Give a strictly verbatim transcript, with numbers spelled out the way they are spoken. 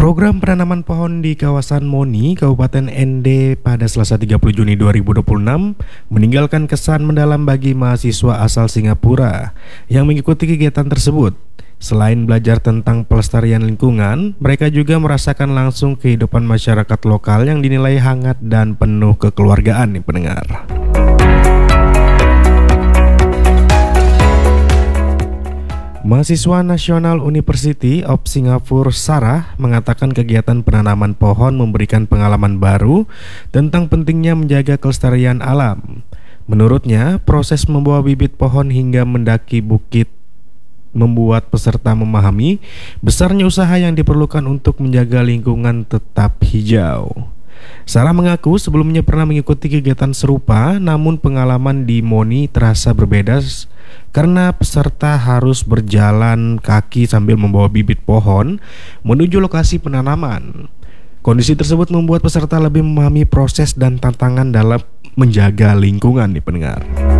Program penanaman pohon di kawasan Moni, Kabupaten N D pada Selasa tiga puluh Juni dua ribu dua puluh enam meninggalkan kesan mendalam bagi mahasiswa asal Singapura yang mengikuti kegiatan tersebut. Selain belajar tentang pelestarian lingkungan, mereka juga merasakan langsung kehidupan masyarakat lokal yang dinilai hangat dan penuh kekeluargaan nih pendengar. Mahasiswa National University of Singapore Sarah mengatakan kegiatan penanaman pohon memberikan pengalaman baru tentang pentingnya menjaga kelestarian alam. Menurutnya, proses membawa bibit pohon hingga mendaki bukit membuat peserta memahami besarnya usaha yang diperlukan untuk menjaga lingkungan tetap hijau. Sarah mengaku sebelumnya pernah mengikuti kegiatan serupa, namun pengalaman di Moni terasa berbeda karena peserta harus berjalan kaki sambil membawa bibit pohon menuju lokasi penanaman. Kondisi tersebut membuat peserta lebih memahami proses dan tantangan dalam menjaga lingkungan nih pendengar.